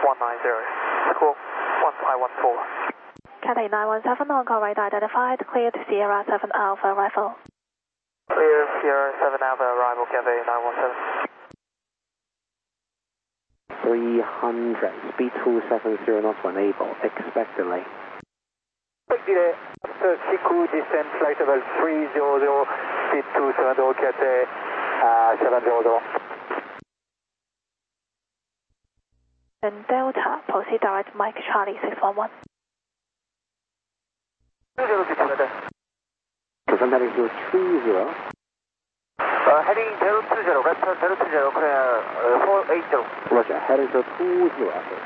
Squawk 1514. Cathay 917 on call radar identified, clear to Sierra 7 Alpha arrival. Clear Sierra 7 Alpha arrival, Cathay 917. 300, speed 270 knots when able, expect delay. Quick delay, after Siku descent flight level 300, speed 270, Cathay 700. And Delta, proceed direct Mike Charlie 611. 20, Confirm heading 020. heading 020, left turn 020, clear 480. Roger, heading 020 after.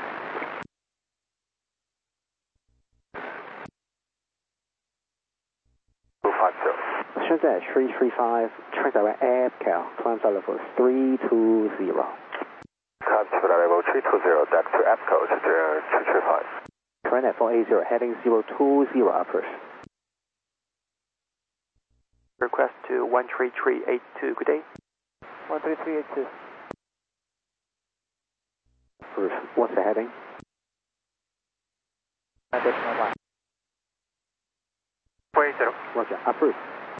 Shenzhen 335, track direct AirCal, climb flight level 320. Climb to level 320, back to APCO 235. Current at 480, heading 020 uppers. Request to 13382, good day. 13382. Bruce, what's the heading? Additional 1. 480. Roger, approved.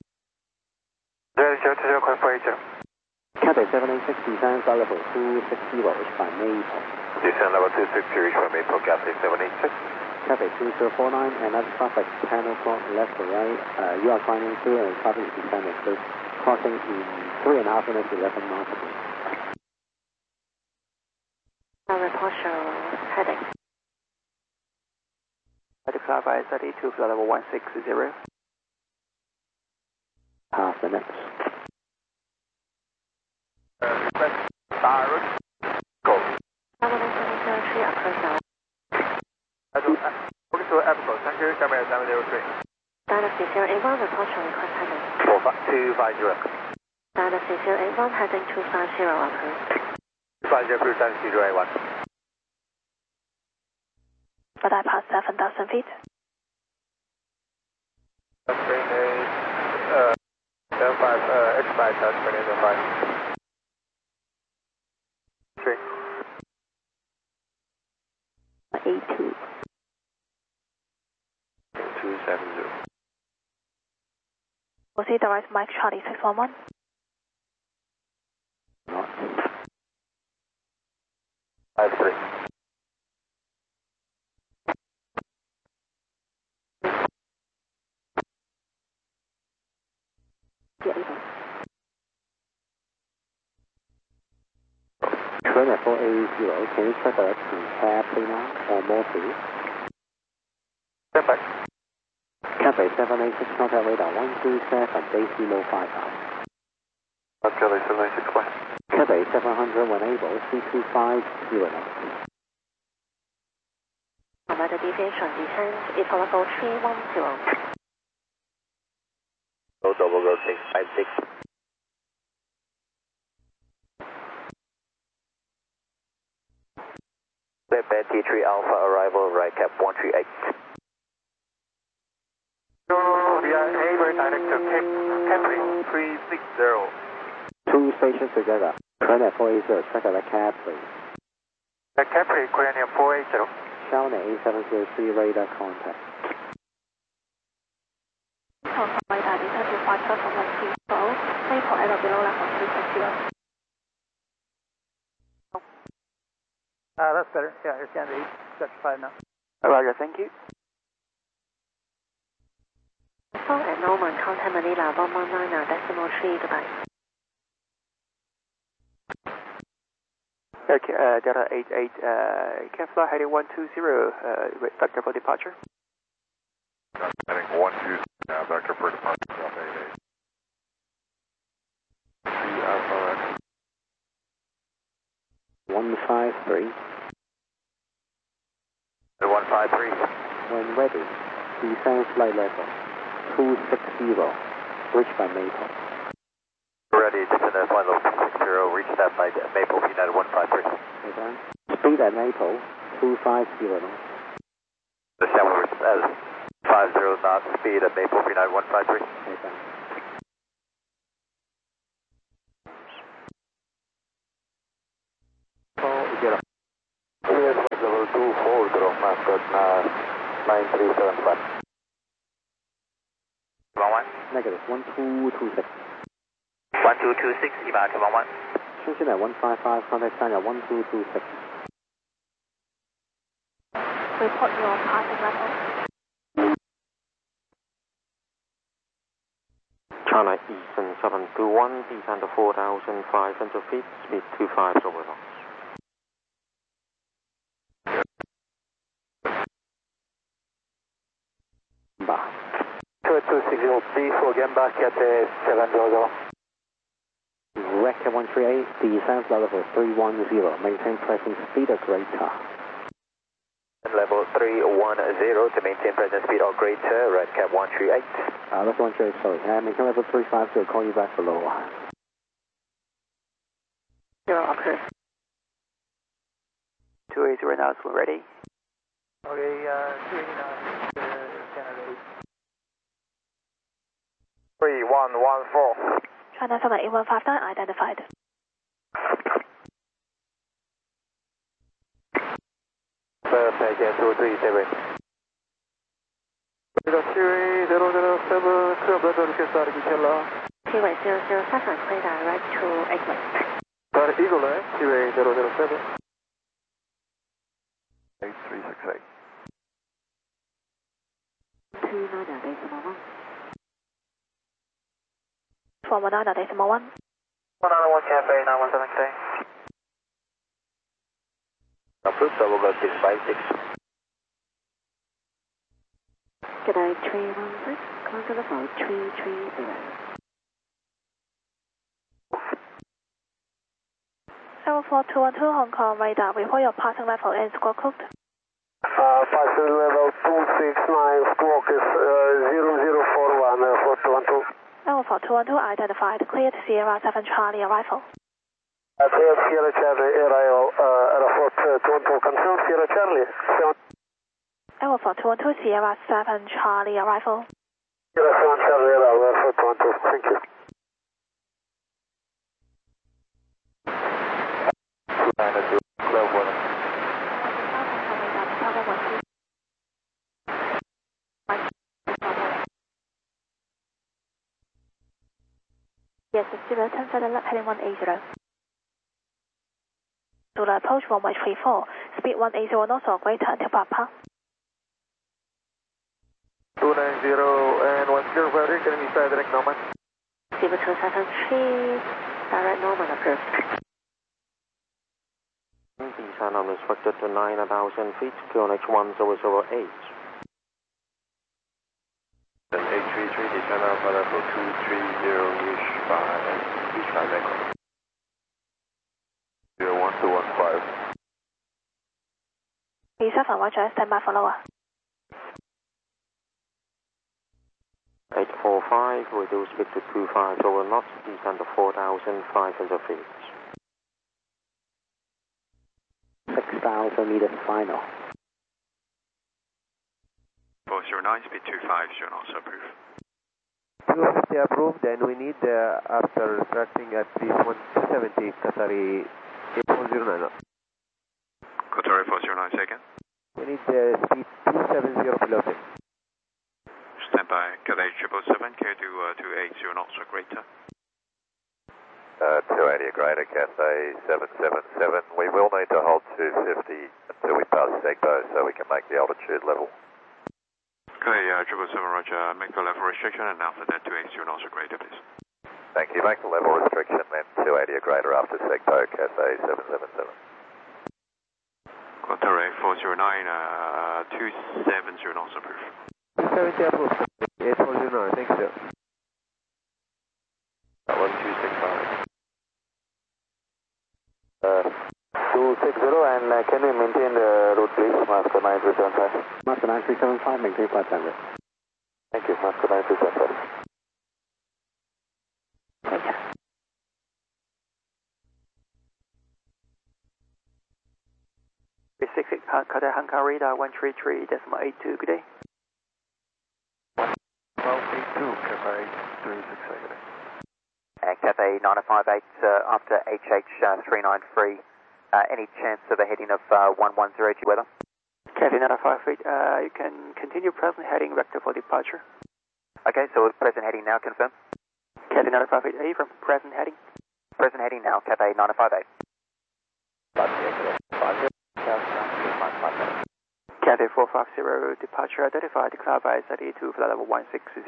020, call 480. Cathay 786, descend flight level 260, reached by Maple. Descend level 260, reach by Maple, Cathay 786. Cathay 2049, and that's traffic 10 o'clock left to right. You are climbing through and traffic is descending, so crossing in 3.5 minutes, 11 miles per minute. Report show heading. I declare by 32, flight level 160. Half minutes. Request direct. Go. 703 approach now. Looking to APCO, thank you, camera 703. Dynasty 081, report show request heading. 250. Dynasty 081, heading 250 approved. 250 approved, Dynasty 081. But I passed 7,000 feet. X5, touch, 3. 82. 270. Proceed direct Mike Charlie 611. Not. 53. Current at 480, can you check direct to Cathay now, or more please? Step back. Cathay 786, contact radar 127, Decimo 5000. Cathay 786, bye. Cathay 700, when able, 3250 knots. Weather deviation descent is level 310. Go double go 656. Left band T3 Alpha arrival, right cap 138. We are able direct to Capri 360. Two stations together. Current at 480, check direct cab please. Capri, Korean 480. Shawnee 8703 radar contact. On radar descent to 5 from 120. Maple error below level 360. That's better. Yeah, it's down to 875 now. Roger, thank you. Phone at Norman, contact Manila 119.3, goodbye. Okay, Delta 88, can fly heading 120, vector for departure. Heading 120, vector for departure, Delta 88. Alpha 153. 153. When ready, descend flight level 260, reached by Maple. Ready, descend at flight level 260, reach that by Maple, United 153. Okay. Speed at Maple 250 knots. The Shamrock as 50 knots, speed at Maple, United 153. Okay. Clear level 1240, Mascot 9375. 11. Negative, 1226. 1226, about 11. 升现在155, contact sign at 1226. Report your passing level. China Eastern 721, descend to 4,500 feet, speed 25 over knots. Bah. 2260, B4 again, back at 700. Rec 138, descent level 310, maintain present speed of greater. Level 310 to maintain present speed or greater, Red Cap 138. That's 138, sorry. Maintain level 350, call you back below. 0 approved. 280 now, so ready. Okay, 289, Canada 3114. China Summit 8159 identified. Perfect, 237. Seaway 007, curb level request out of Killa. Seaway 007, clear direct to Eagle. Eagle, Seaway 007. 8368. 29.1. 419.1. 191 Cafe 917K. Approved, double go 656. G'day 316, contact level 330. Level 4212 Hong Kong radar, report your passing level and squawk code. Passing level 269, squawk is 0041, 4212. Level 4212 identified, cleared Sierra 7 Charlie arrival. Clear Sierra Charlie arrival, Aeroflot 212, confirm Sierra Charlie. Level 4212 Sierra 7 Charlie arrival. Sierra 7 Charlie arrival, Aeroflot 212, thank you. Yes, 0, 10 further left, heading 180. To the approach runway 34, speed 180 knots or greater until Papa. 290 and 10 Frederick, enemy side direct Norman. 0273, direct Norman approved. Descent unrestricted to 9,000 feet, QNH 1008. Then 833, descend alpha level 230, wish by Echo. 01215. B7, Roger, stand by for lower. 845, reduce speed to 25 over knots, descend to 4,500 feet. 6,000 meters final. 409, speed 250 knots, approved. 250 approved, and we need, after starting at this 170, Qatari 8409. Qatari 409, second. We need speed 270 below 10. Stand by, Cathay 777, K2 280 knots or greater. 280 or greater, Cathay 777. We will need to hold 250 until we pass Segbo so we can make the altitude level. Cathay 777, Roger, make the level restriction and after that 280 knots or greater, please. Thank you. Make the level restriction, then 280 or greater after Segbo, Cathay 777. Qatari 409, 270 knots approved. 270 approved, 8409, thanks sir. 1265. 260 and can we maintain the route please, Master 9375? Master 9375, maintain flight standard. Thank you, Master 9375. Roger. Qatar Hong Kong radar 133.82, good day. 1282, Cathay 368. Cathay 958 after HH 393. Any chance of a heading of 110 weather? Cathay 958, you can continue present heading vector for departure. Okay, so present heading now, confirm. Cathay 958, from present heading. Present heading now, Cathay 958. Cathay 450, departure identified, declared by SID to flight level 160.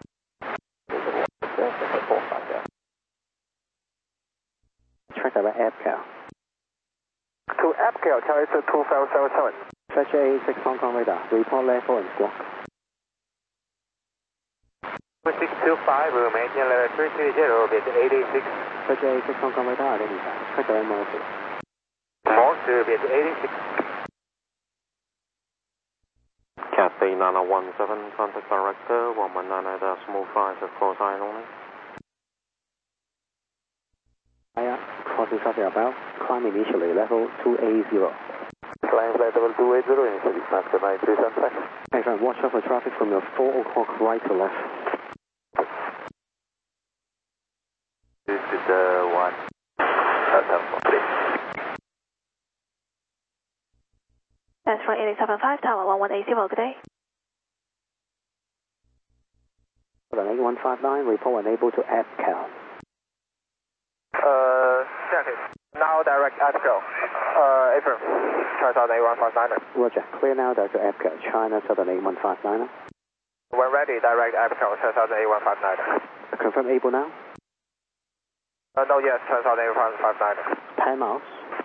Track over APCAL. To APCAL, Charlie 2577. Fetch A6 Hong Kong radar, report level and squawk. 625, we'll maintain level 330, bit 886. Fetch A6 Hong Kong radar, identified. Track over Morse. Morse, bit 86. Cathay 917, contact director 119.5 at call sign only. Crossing traffic about, climb initially, level 280. Climb flight level 280, initially, master 9375. Excellent, watch out for traffic from your 4 o'clock right to left. This is 1. That's right, 875, Tower 1180, good day. 8159, report unable to APCAL. Now direct APCAL. April, China 8159. Roger, clear now, direct to APCAL, China Southern 8159. When ready, direct APCAL, China 8159. Confirm able now? No, yes, China 8159. 10 miles.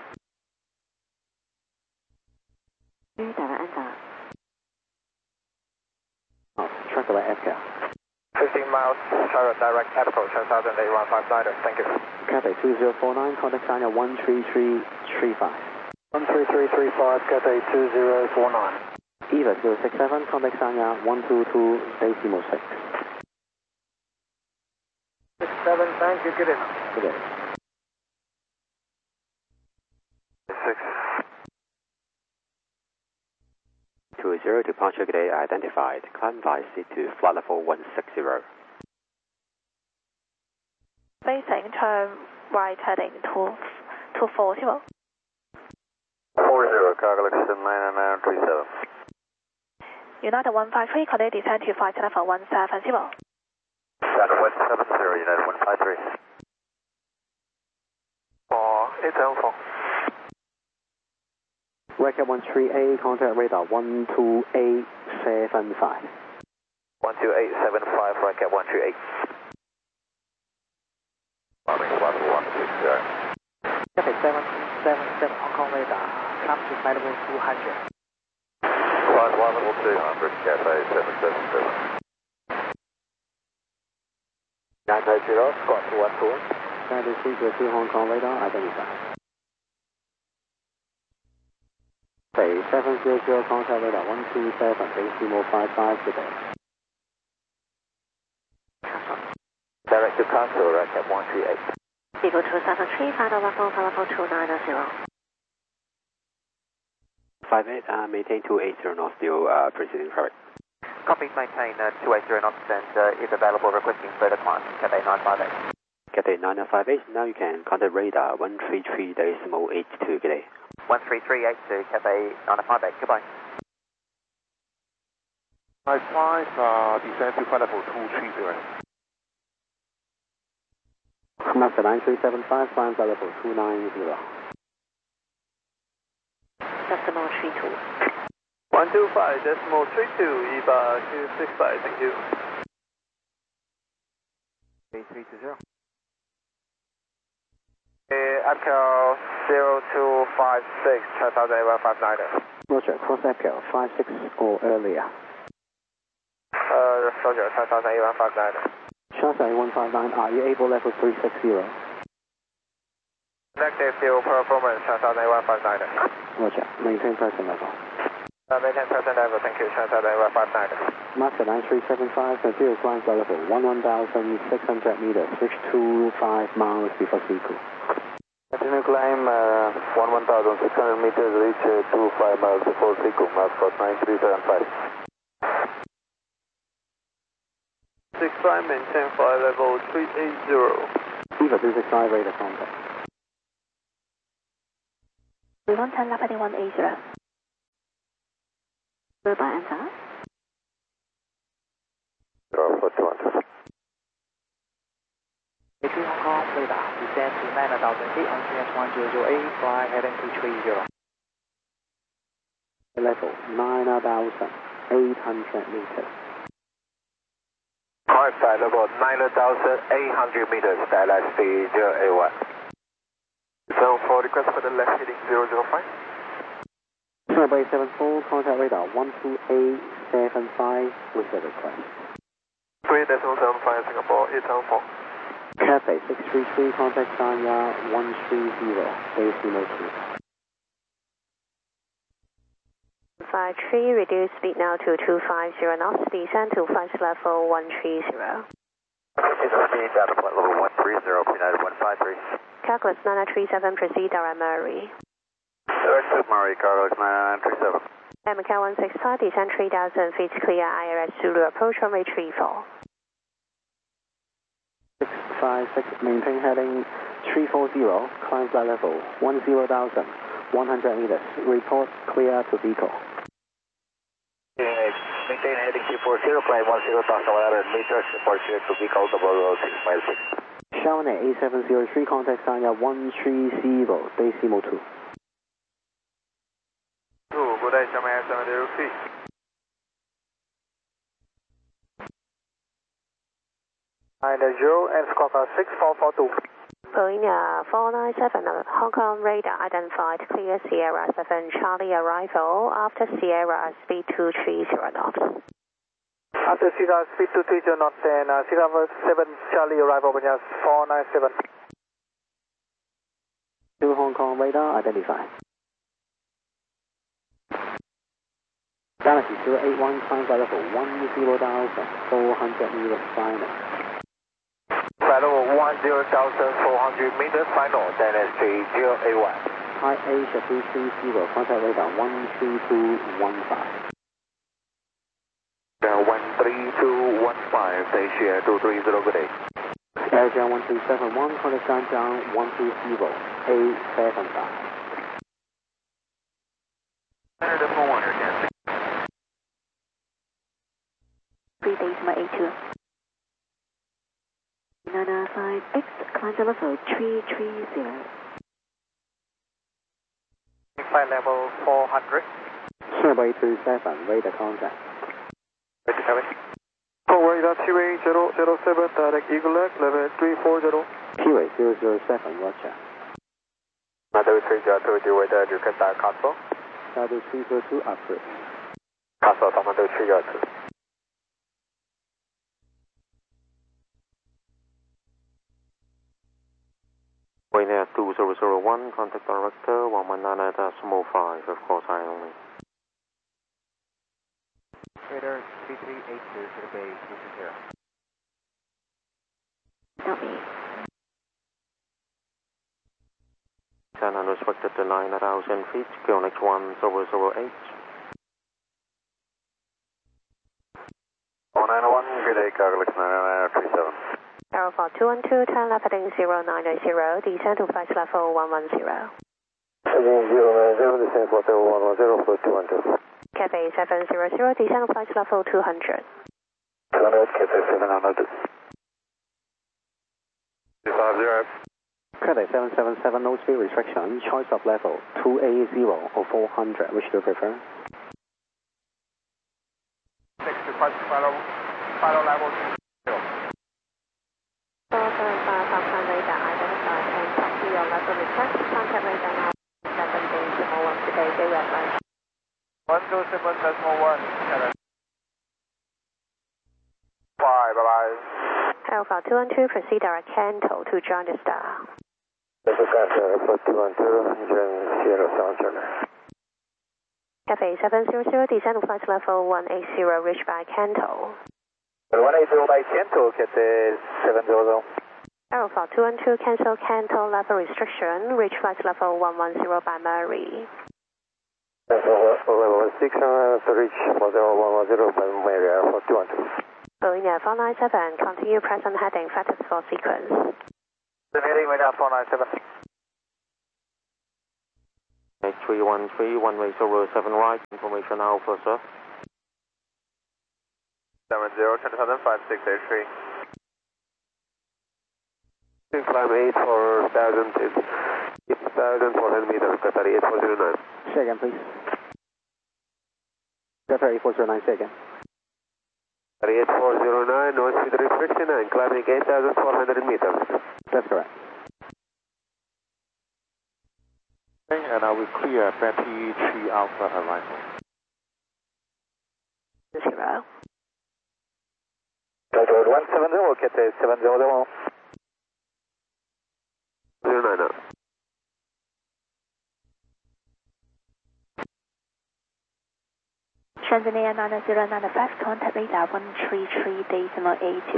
Track over APCAL. 15 miles, direct APCAL, China 8159. Thank you. Cathay 2049, contact China 13335. 13335, Cathay 2049. EVA 067, contact China 122.6. 67, thank you, good enough. Good day. 6. 20, departure today identified. Climb by seat to flight level 160. Facing, turn right heading to 240. 40, cargo Lexington 99937. United 153, connect descend to flight level 170. United 170, United 153. 874. Record 13A, contact radar 12875. 12875, Racket 128. Bombing flight 160. Cathay 777, Hong Kong radar, come to flight level 200. Flight 1 level 200, Cathay 777. 990, squawk 212. Cathay 302 Hong Kong radar identified. Cathay 700, contact radar 127, Decimo 55 today. Direct to Castle, Racket 138. Eagle 273, final level 290. 58, maintain 280 knots, still preceding traffic. Copy, maintain 280 knots and if available requesting further climb, Cathay 958. Cathay 958, now you can contact radar 133.82 today. 13382, Cathay 958, goodbye. My flight, descend to flight level 230. Master 9375, climb by level 290. Decimal 32. 125, decimal 32, EVA 265, thank you. 8320. APCAL 0256, China 8159. Roger, cross APCAL 56 or earlier. Roger, China 8159. Shasta 159, are you able level 360? Negative fuel performance, China 8159. Roger, maintain present level. Maintain present level, thank you, China 8159. Master 9375, continue climb by level 11,600 meters, switch to 5 miles before Seacool. Continue climb 11,600 meters, reach 25 miles before Seacool, Mascot 9375. 65, maintain flight level 380. EVA 265, radar contact. 110, left heading 180. by enter. 04212. A3 Hong Kong, radar, descend to 9,000 feet on QS 1008, fly heading to 30. Level 9,800 meters. Alright, flight level 9,800 meters, direct speed 081. 74, request for the left heading 005. Runway 74, contact radar 12875 with the request. 3.75 Singapore, 874. Cathay 633, contact Sanya 130, decimal 2. 53, reduce speed now to 250 knots, descend to flight level 130. Down to flight level 130, United 153. Calculus 9937, proceed direct Murray. Direct Murray, Carlos 9937. Macau 165, descend 3,000 feet, clear IRS Zulu, approach runway 34. 656, maintain heading 340, climb flight level 10,100 meters, report clear to Beagle. Maintain heading 340, climb 10,100 meters, report clear to Beagle, 006. Xiaonet A703, contact Sanya 130, decimal 2. 2, good day, Xiaomi A703. and Squawka 6442. Boeing 497, Hong Kong radar identified, clear Sierra 7 Charlie arrival after Sierra speed 230 knots. After Sierra speed 230 knots and Sierra 7 Charlie arrival, 497. 2 Hong Kong radar identified. Galaxy 081, climb flight level 10,400 meters final. Flight level 10,400 meters final, then 081. High Asia 330, contact radar 13215. 13215, Asia 230, good day. Airjan 1371, contact Shanjiang 120, A75. 3.82. 995X, climb level 330. Flight level 400. Runway 27, radar contact. Ready, coming. Forward radar 007, direct Eagle left, level 340. QA 007, roger. Mother 302, radar, you can start console. Shadow 302, approved. Console, Commander 302. Wayne 2001, contact director 119.5, of course I only. Radar 3382 to the base, this is 0. Copy. 10 unrestricted to 9,000 feet, QNX 1008. 491, good day, Carlos 9937. Alpha 212, turn left heading 0990, descend to flight level 110. Again, 090, descend for 110, for 212. Cathay 700, descend to flight level 200. 200, Cathay 700. 250. Cathay 777, no speed restriction, choice of level 280 or 400, which do you prefer? 6 request final level 0. 475 radar identified and copy your level request. Contact radar now 7.1 today, day red line. 127.1, bye bye. Alpha 212, proceed direct Canto to join the star. This is Alpha 212, engine Sierra Sound Channel. Cathay 700, descend to flight level 180, reached by Canto. 180 by Canto, Cathay 700. Alpha 212, cancel Canto level restriction, reach flight level 110 by Murray. Level 6, to reach for 110 by Murray, Alpha 212. Boeing 497, continue present heading, factors for sequence. Heading radar 497. 8313, runway 07 right, information Alpha, sir. 70, 20,000, 5683. Climb 8,400, 8,400 meters, Qatar 8409. Say again, please. Qatar 8409, say again. Qatar 8409, no speed restriction and climbing 8,400 meters. That's correct. Okay, and I will clear Betty 3 Alpha arrival. 0. Road 170, Cathay 700. 09 now. Tanzania 9095, contact radar 133.82.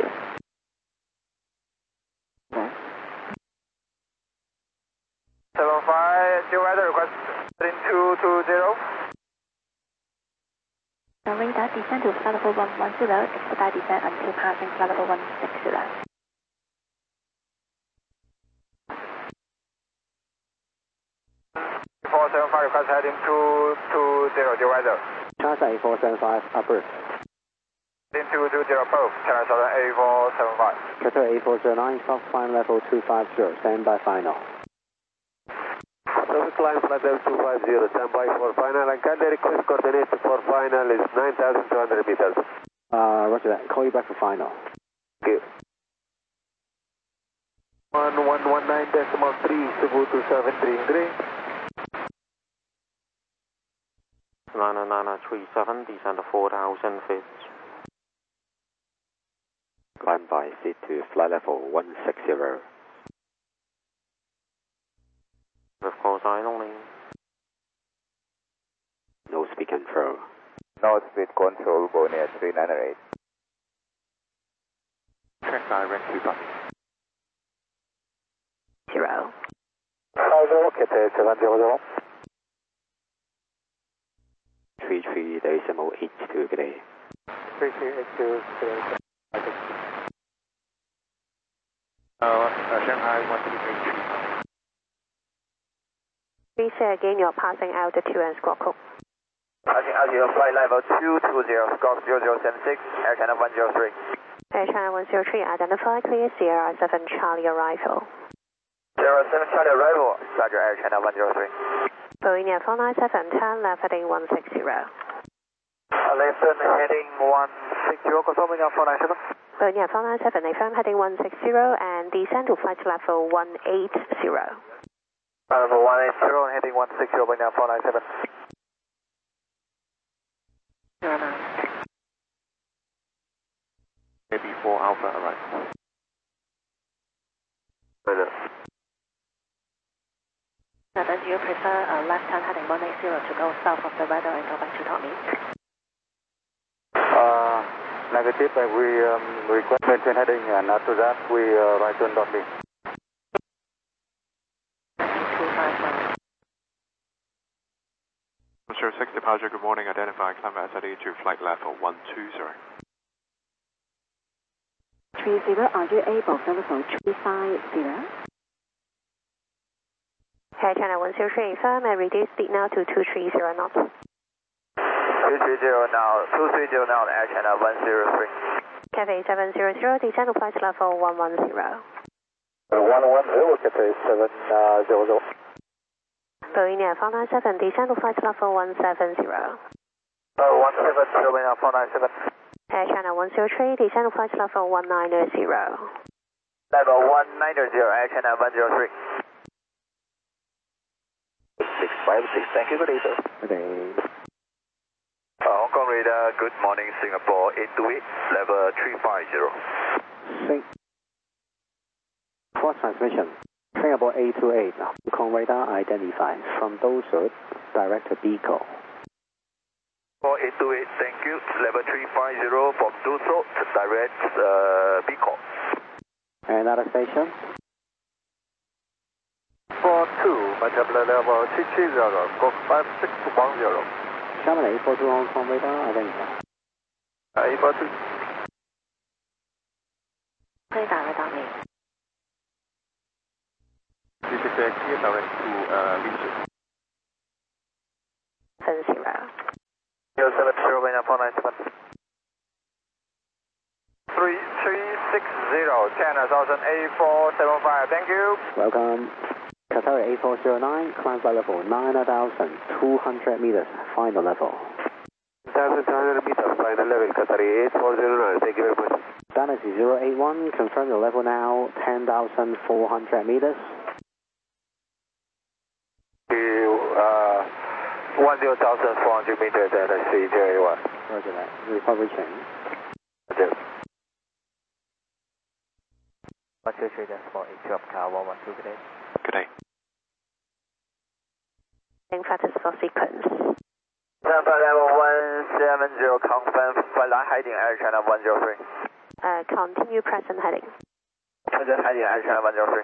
75, your weather request, heading 220. Radar descend to flight level 110, expedite descent until passing flight level 160. 475, request heading 220, your weather. China 8475, upper. Heading 220, approach, China Southern 8475. Qatar 8409, soft climb level 250, stand by final. So we climb flight level 250, stand by for final, and can the request coordinate for final is 9,200 meters. Roger that. Call you back for final. Okay. 1119.3, Cebu 273 green. 937, descend 4,000 feet. Climb by seat to flight level 160. Of course, idling. No speed control. No speed control, Bonnier 398. Check direct to Dublin. 0. 50, Cathay 700. 33.82 today. 3382, Shanghai 1383. Please say again your passing altitude and squawk code. Passing altitude, flight level 220, squawk 0076, Air China 103. Air China 103, identify, clear Sierra 7 Charlie arrival. 07 Charlie arrival, Roger, Air China 103. Boeing 497, turn left heading 160. left heading 160, confirming 497. Boeing 497, affirm heading 160 and descend to flight level 180. Level 180, heading 160, Boeing 497. 09. Maybe 4 Alpha arrival. Then do you prefer left turn heading 180 to go south of the weather and go back to Tommy? Negative, we request maintain heading, and after that we right turn Dudley. 251. 06 departure, good morning, identify, climb SID to flight level 120. 30, are you able to level 350? Air China 103, affirm and reduce speed now to 230 knots. 230 now, 230 now, Air China 103. Cathay 700, descend to flight level 110. 110, Cathay 700. Boeing 497, descend to flight level 170. 170, Boeing 497. Air China 103, descend to flight level 190. Level 190, Air China 103. 656, thank you, good day, sir. Okay. Hong Kong radar, good morning, Singapore 828, level 350. Cross transmission. Singapore 828. Hong Kong radar identified. From Dosud, direct to Beagle. 4828, thank you. Level 350 from Dusseldorf, direct Beagle. Another station. 42, Matabla level 330, squawk 5610. Sherman 842 Hong Kong radar identified. 842. 可以打来打你。 This is clear direct to Windsor. 70. 070, Boeing 497. China 1000 A475, thank you. Welcome. Qatari A409, climb flight level 9,200 meters, final level. 9,200 meters, final level, Qatari A409, thank you very much. Dynasty 081, confirm your level now, 10,400 meters. 10,400 meters, Dynasty 081. Roger that. Recovery chain. Roger. 123 decimal 8 up car 112 good day. Good day. Factors for sequence. Flight level 170, confirm flight line heading Air China 103. Continue present heading. Present heading Air China 103.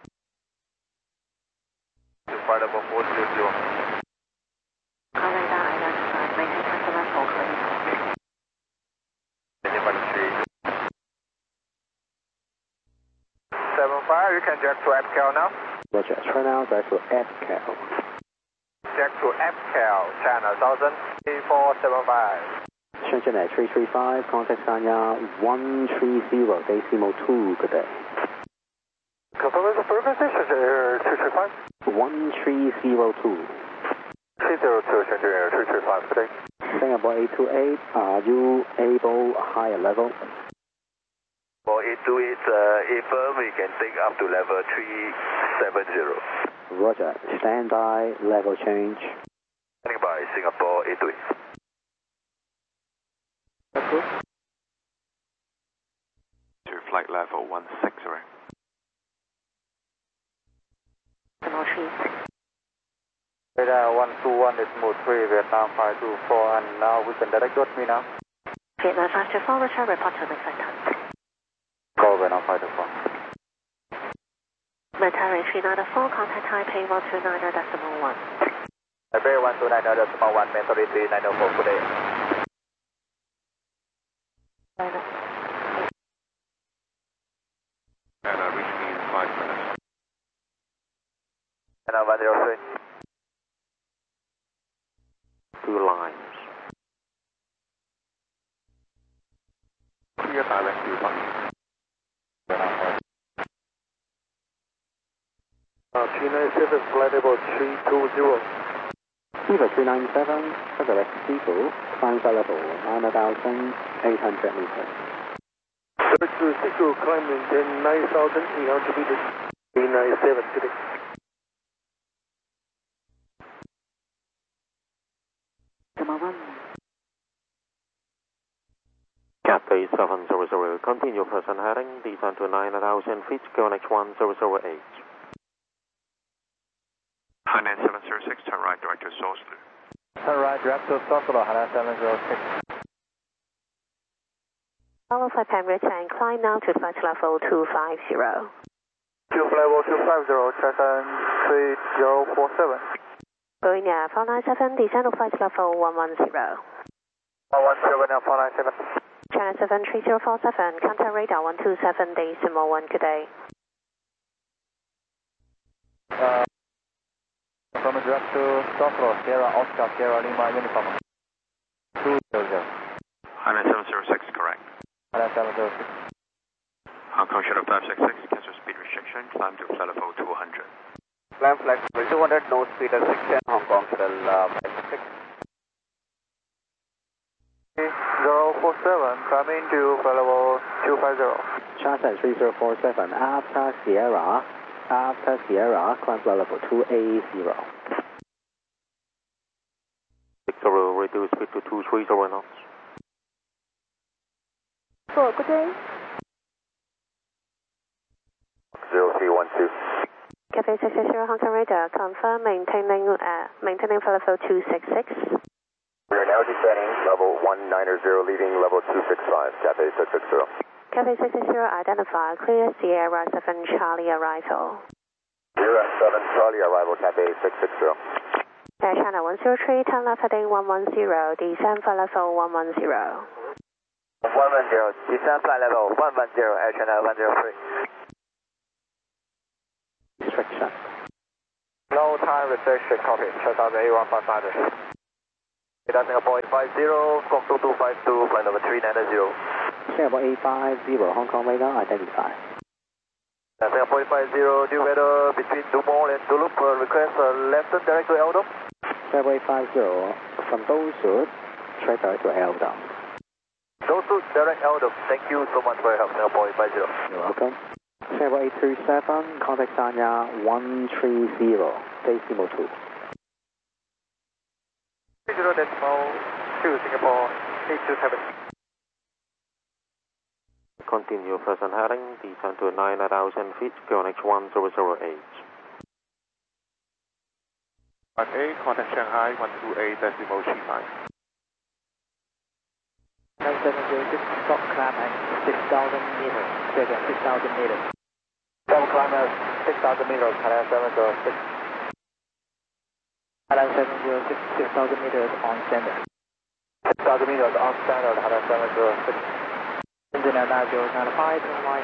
Flight level 400. Car radar identified, maintain taxi level, clear. Anybody 75, you can jack to FCAL now. Roger, turn out, direct to FCAL. Jack to FCAL, China 1000 A475. Shenzhen at 335, contact Sanya 130, decimal 2, good day. Confirm the frequency, Shenzhen Air 335. 1302. 302, Shenzhen Air 335, good day. Singapore 828, are you able higher level? For 828, if we can take up to level 370. Roger, standby, level change. Standing by Singapore 828. To flight level 160. Decimal 3. Radar 121 decimal 3, Vietnam 524, and now we can direct towards me now. Vietnam 524, return report to the center. Call Vietnam 524. Military 394, contact Taipei 129 decimal 1. Taipei 129 decimal 1, Military 3904, good day. And reach me in 5 minutes. And 103. 2 lines. Clear direct to 1. 397, flight level 320. Viva 397, direct Seagull, climb flight level 9,800 meters. Direct to Seagull, climbing 9,800 meters. 397, good day. Decimal 1. Cathay 700, continue present heading, descend to 9,000 feet, QNH 1008. Hainan 706, turn right, direct to Soslu. Turn right, direct to Soslo, Hainan 706. Follow flight parameter and climb now to flight level 250. To level 250, China 3047. Going now 497, descend to flight level 110. 117 now, 497. China 73047, contact radar 127, decimal 1, good day. From direct to Soslo, Sierra Oscar, Sierra Lima, Uniform. 200. Hainan 706, correct. Hainan 706. Hong Kong Shuttle 566, cancel speed restriction, climb to flight level 200. Climb flight level 200, no speed restriction, Hong Kong Shuttle 566. 047, coming to flight level 250. Charter 3047, after Sierra, climb flight level 280. Victoria, reduce speed to 230 knots. Good day. 0312. Cafe 660 Hong Kong radar, confirm maintaining flight level 266. We are now descending level 190, leaving level 265, Cathay 660. Cafe 660 identify, clear Sierra 7 Charlie arrival. Sierra 7 Charlie arrival, Cathay 660. Air China 103, turn left heading 110, descend flight level 110. 110, descend flight level 110, Air China 103. Restriction. No time restriction, copy. China A155. Radar Singapore 850, Kong 2252, flight number 390. Singapore 850, Hong Kong radar identified. Singapore 50, new weather between Dumont and Duluth, request left turn direct to Eldon. Singapore 50, from Dosud, straight direct to Eldon. Dosud, direct Eldon. Thank you so much for your help, Singapore 50. You're welcome. Singapore 837, contact Sanya 130, Decimal 2. 30 decimal 2, Singapore 827. Continue present heading, descend to 9,000 feet, QNH 1008. 1A, contact Shanghai 128.35. 9706, stop climb at 6,000 meters, second 6,000 meters. Stop climb at 6,000 meters, Thailand 706. Thailand 706, 6,000 meters on standard. 6,000 meters on standard, Thailand 706. Engine at 9095, turn right.